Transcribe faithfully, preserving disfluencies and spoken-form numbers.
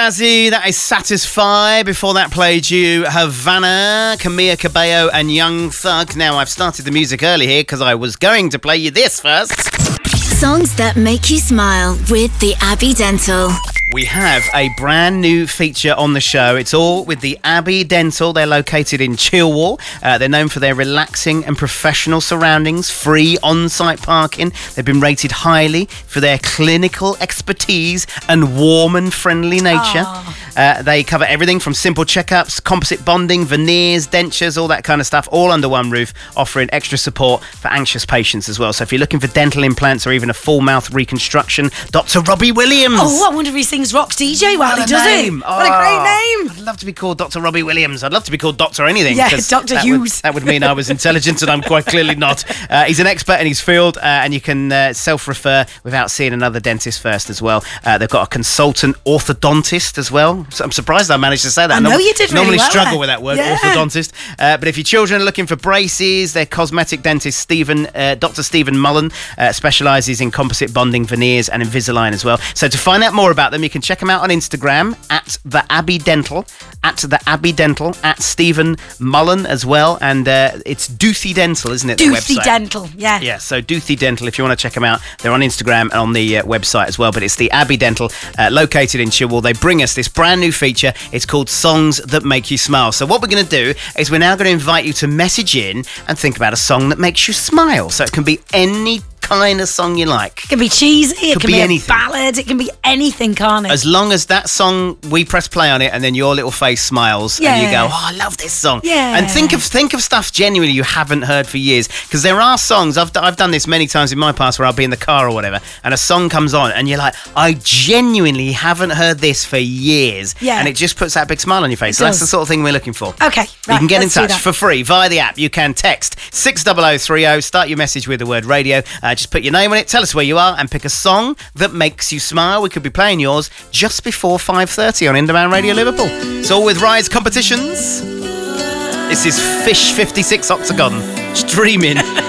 jazzy. That is Satisfy. Before that played you Havana, Camila Cabello and Young Thug. Now, I've started the music early here because I was going to play you this first. Songs that make you smile with the Abbey Dental. We have a brand new feature on the show. It's all with the Abbey Dental. They're located in Chilwell. Uh, they're known for their relaxing and professional surroundings, free on-site parking. They've been rated highly for their clinical expertise and warm and friendly nature. Uh, they cover everything from simple checkups, composite bonding, veneers, dentures, all that kind of stuff, all under one roof, offering extra support for anxious patients as well. So if you're looking for dental implants or even a full mouth reconstruction, Doctor Robbie Williams. Oh, I wonder if he sings Rock's D J while he does name. it. Oh, what a great name. I'd love to be called Doctor Robbie Williams. I'd love to be called Doctor anything. Yeah, Doctor that Hughes. Would, that would mean I was intelligent, and I'm quite clearly not. Uh, he's an expert in his field, uh, and you can uh, self-refer without seeing another dentist first as well. Uh, they've got a consultant orthodontist as well. So I'm surprised I managed to say that. I know Norm- you did really Normally well struggle there. with that word, Yeah. orthodontist. Uh, but if your children are looking for braces, their cosmetic dentist, Stephen, uh, Doctor Stephen Mullen, uh, specialises in composite bonding, veneers and Invisalign as well. So to find out more about them, you can check them out on Instagram at the Abbey Dental, at the Abbey Dental, at Stephen Mullen as well. And uh, it's Doothy Dental, isn't it? Doothy Dental, yeah. Yeah, so Doothy Dental, if you want to check them out, they're on Instagram and on the uh, website as well. But it's the Abbey Dental, uh, located in Chilwell. They bring us this brand new feature. It's called Songs That Make You Smile. So what we're going to do is we're now going to invite you to message in and think about a song that makes you smile. So it can be any kind of song you like. It can be cheesy, it Could can be be, anything. a ballad, it can be anything, can't it? As long as that song, we press play on it and then your little face smiles Yeah. and you go, oh, I love this song. Yeah. And think of think of stuff genuinely you haven't heard for years. Because there are songs, I've, I've done this many times in my past where I'll be in the car or whatever and a song comes on and you're like, I genuinely haven't heard this for years. Yeah. And it just puts that big smile on your face. It So that's does. the sort of thing we're looking for. Okay, You right, can get let's in do touch that. for free via the app. You can text six double oh three oh, start your message with the word radio. Uh, just put your name on it, tell us where you are and pick a song that makes you smile. We could be playing yours just before five thirty on Indemand Radio Liverpool. It's all with Rise Competitions. This is Fish fifty-six Octagon. Streaming